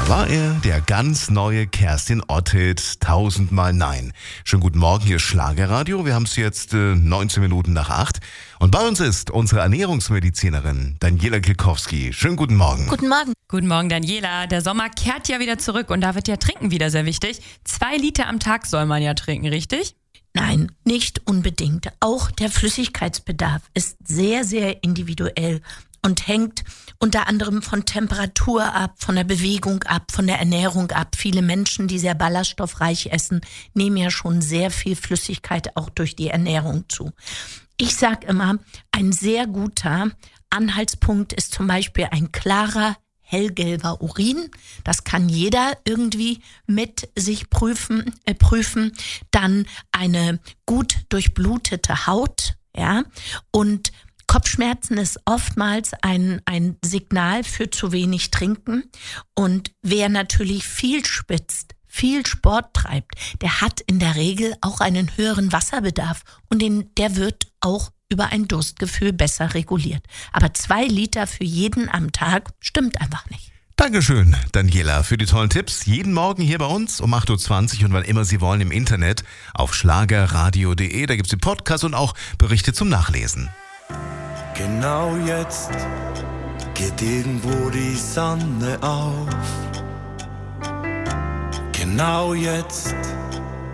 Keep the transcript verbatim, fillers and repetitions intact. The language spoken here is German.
war er, der ganz neue Kerstin Ott-Hit Tausendmal Nein. Schönen guten Morgen, hier ist Schlagerradio. Wir haben es jetzt äh, neunzehn Minuten nach acht. Und bei uns ist unsere Ernährungsmedizinerin Daniela Kilkowski. Schönen guten Morgen. Guten Morgen. Guten Morgen, Daniela. Der Sommer kehrt ja wieder zurück und da wird ja Trinken wieder sehr wichtig. Zwei Liter am Tag soll man ja trinken, richtig? Nein, nicht unbedingt. Auch der Flüssigkeitsbedarf ist sehr, sehr individuell und hängt unter anderem von Temperatur ab, von der Bewegung ab, von der Ernährung ab. Viele Menschen, die sehr ballaststoffreich essen, nehmen ja schon sehr viel Flüssigkeit auch durch die Ernährung zu. Ich sage immer, ein sehr guter Anhaltspunkt ist zum Beispiel ein klarer, hellgelber Urin. Das kann jeder irgendwie mit sich prüfen. Äh, prüfen. Dann eine gut durchblutete Haut, ja, und Kopfschmerzen ist oftmals ein, ein Signal für zu wenig Trinken. Und wer natürlich viel schwitzt, viel Sport treibt, der hat in der Regel auch einen höheren Wasserbedarf und den, der wird auch über ein Durstgefühl besser reguliert. Aber zwei Liter für jeden am Tag stimmt einfach nicht. Dankeschön, Daniela, für die tollen Tipps. Jeden Morgen hier bei uns um acht Uhr zwanzig und wann immer Sie wollen im Internet auf schlagerradio punkt de. Da gibt es die Podcasts und auch Berichte zum Nachlesen. Genau jetzt geht irgendwo die Sonne auf. Genau jetzt